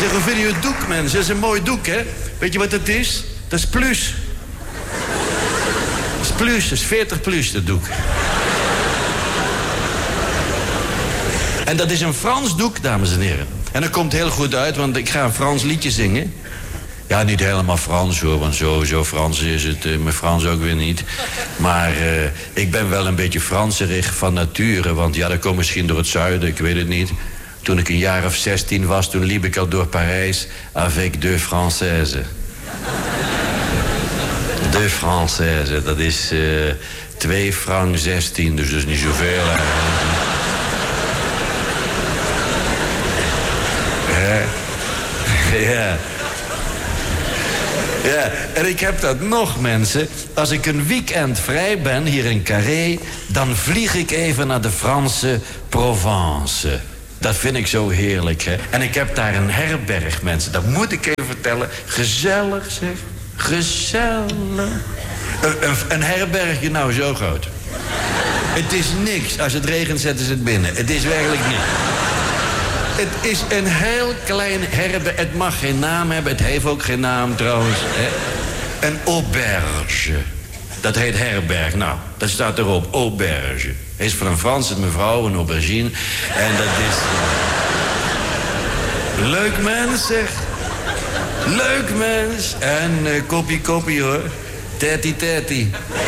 Zeg, hoe vind je het doek, mensen? Dat is een mooi doek, hè? Weet je wat het is? Dat is plus. Dat is plus, dat is 40 plus, dat doek. En dat is een Frans doek, dames en heren. En dat komt heel goed uit, want ik ga een Frans liedje zingen. Ja, niet helemaal Frans hoor, want zo Frans is het mijn Frans ook weer niet. Maar ik ben wel een beetje Franserig van nature, want ja, dat komt misschien door het zuiden, ik weet het niet. Toen ik een jaar of 16 was, toen liep ik al door Parijs avec deux Françaises. Deux Françaises, dat is 2 francs 16, dus dat is niet zoveel eigenlijk. Ja. Ja, en ik heb dat nog, mensen. Als ik een weekend vrij ben hier in Carré, dan vlieg ik even naar de Franse Provence. Dat vind ik zo heerlijk, hè. En ik heb daar een herberg, mensen. Dat moet ik even vertellen. Gezellig, zeg. Gezellig. Een herbergje, nou, zo groot. Het is niks. Als het regent, zetten ze het binnen. Het is werkelijk niks. Het is een heel klein herberg. Het mag geen naam hebben. Het heeft ook geen naam trouwens. Hè? Een auberge. Dat heet herberg. Nou, dat staat erop. Auberge. Hij is van een Franse mevrouw, een aubergine. En dat is... Leuk mens, zeg. Leuk mens. En kopie hoor. Teti.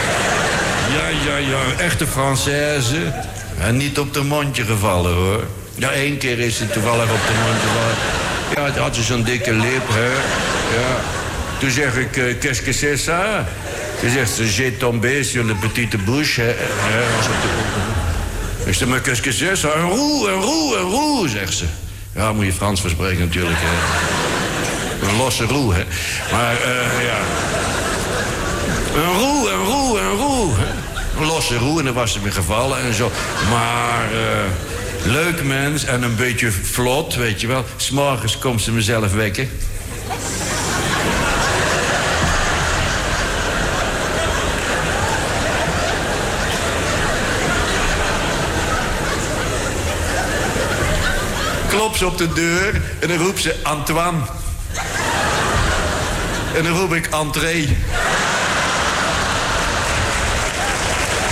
Ja. Echte Française. En niet op de mondje gevallen hoor. Ja, 1 keer is ze toevallig op de mond gevallen. Ja, het had ze zo'n dikke lip, hè. Ja. Toen zeg ik, qu'est-ce que c'est ça? Toen zegt ze, j'ai tombé sur le petite bouche, hè. Ik zeg, maar qu'est-ce que c'est ça? Een roe, zegt ze. Ja, moet je Frans verspreken natuurlijk, hè. Een losse roe, hè. Maar, ja. Een roe, hè. Een losse roe, en dan was ze weer gevallen en zo. Maar, leuk mens en een beetje vlot, weet je wel. 's Morgens komt ze mezelf wekken. Klopt ze op de deur en dan roept ze Antoine. En dan roep ik entree.